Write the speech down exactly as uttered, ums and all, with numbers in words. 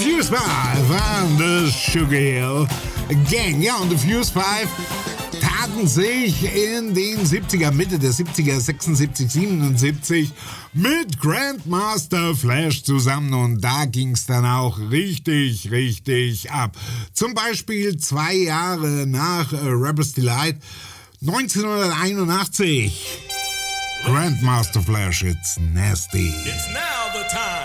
Fuse Five and the Sugar Hill Gang. Ja, und The Fuse Five taten sich in den siebziger, Mitte der siebziger, sechsundsiebzig, siebenundsiebzig mit Grandmaster Flash zusammen und da ging's dann auch richtig, richtig ab. Zum Beispiel zwei Jahre nach äh, Rebel's Delight, neunzehnhunderteinundachtzig. Grandmaster Flash, It's Nasty. It's now the time